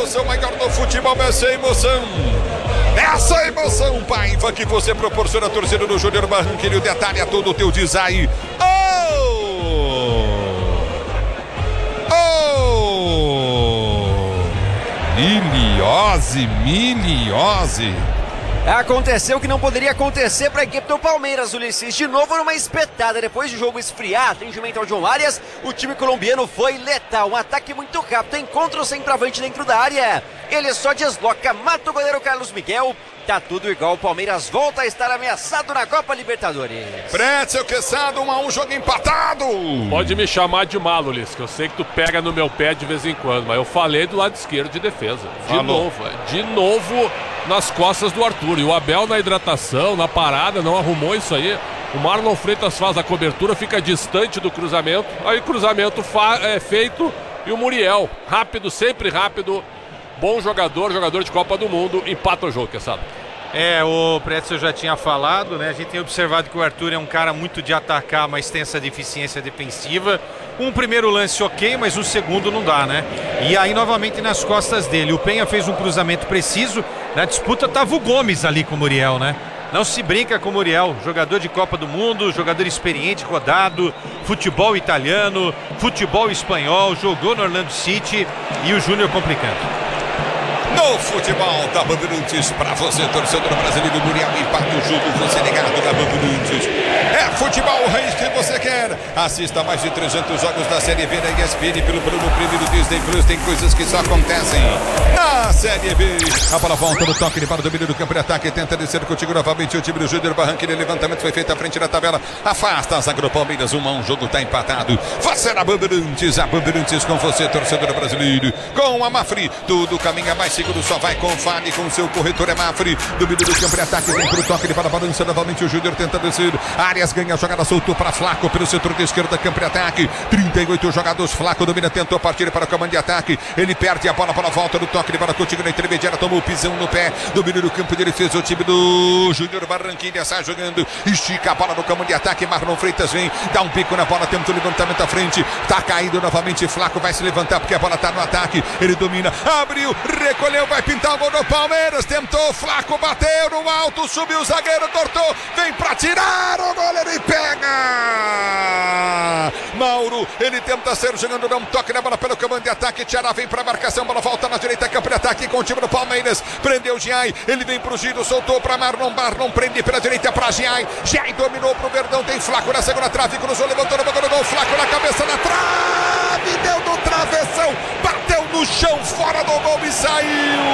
emoção maior do futebol, essa emoção. Essa emoção, Paiva, que você proporciona a torcida do Júnior Barranquilla. O detalhe é todo o teu design. Miliose. Aconteceu o que não poderia acontecer para a equipe do Palmeiras, Ulisses. De novo numa espetada, depois de jogo esfriar, atendimento ao João Arias, o time colombiano foi letal. Um ataque muito rápido, encontra o centroavante dentro da área. Ele só desloca, mata o goleiro Carlos Miguel. Tá tudo igual, o Palmeiras volta a estar ameaçado na Copa Libertadores. Pretzel Quesada, 1-1, jogo empatado. Pode me chamar de malo, Ulisses, que eu sei que tu pega no meu pé de vez em quando, mas eu falei do lado esquerdo de defesa. De novo nas costas do Arthur. E o Abel na hidratação, na parada, não arrumou isso aí. O Marlon Freitas faz a cobertura, fica distante do cruzamento. Aí cruzamento é feito e o Muriel, rápido, sempre rápido. Bom jogador de Copa do Mundo, empata o jogo, Quesada. O Pretzel já tinha falado, né? A gente tem observado que o Arthur é um cara muito de atacar, mas tem essa deficiência defensiva. Um primeiro lance ok, mas o segundo não dá, né? E aí novamente nas costas dele. O Penha fez um cruzamento preciso. Na disputa tava o Gomes ali com o Muriel, né? Não se brinca com o Muriel, jogador de Copa do Mundo, jogador experiente, rodado, futebol italiano, futebol espanhol, jogou no Orlando City e o Júnior complicando. No futebol da Bandeirantes, para você, torcedor brasileiro, Muriel, empata o jogo, você ligado na Bandeirantes. É futebol, o raiz que você quer. Assista mais de 300 jogos da Série B da ESPN pelo Bruno Prêmio do Disney Plus. Tem coisas que só acontecem na Série B. A bola volta no toque, ele para o domínio do campo de ataque, tenta descer contigo novamente o time do Júnior Barranquilla. Levantamento foi feito à frente da tabela, afasta a zaga do Palmeiras, 1-1, o jogo está empatado. Você na Bandeirantes, a Bandeirantes com você, torcedor brasileiro. Com a Mafri, tudo caminha mais seguro, só vai com Fale, com seu corretor é Mafri. Domínio do campo de ataque, vem pro toque, ele para a balança novamente, o Júnior tenta descer. Arias ganha a jogada, soltou para Flaco pelo setor de esquerda, campo de ataque. 38 jogadores, Flaco domina, tentou partir para o comando de ataque. Ele perde a bola para a volta do toque, ele para contigo na intermediária, tomou o pisão no pé. Domínio do campo de defesa, o time do Júnior Barranquilla sai jogando, estica a bola no comando de ataque. Marlon Freitas vem, dá um pico na bola, tenta o levantamento à frente. Tá caído novamente, Flaco vai se levantar porque a bola tá no ataque. Ele domina, abriu, recolheu, vai pintar o gol do Palmeiras. Tentou, Flaco bateu no alto, subiu o zagueiro, cortou, vem pra tirar o goleiro e pega! Mauro, ele tenta ser jogando, dá um toque na bola pelo comando de ataque. Tiará vem pra marcação, bola volta na direita, campo de ataque com o time do Palmeiras. Prendeu o Giai, ele vem pro Giro, soltou pra Marlon, prende pela direita pra Giai. Giai dominou pro Verdão, tem Flaco na segunda trave, cruzou, levantou no bagulho do gol. Flaco na cabeça da trave, deu no travessão, bateu no chão, fora do gol e saiu.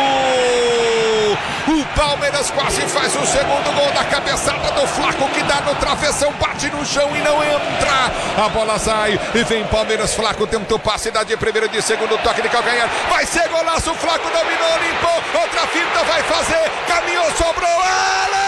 O Palmeiras quase faz o segundo gol da cabeçada do Flaco, que dá no travessão, bate no chão e não entra. A bola sai e vem Palmeiras. Flaco tentou passe, dá de primeiro e de segundo, toque de calcanhar, vai ser golaço. Flaco dominou, limpou, outra finta vai fazer, caminhou, sobrou,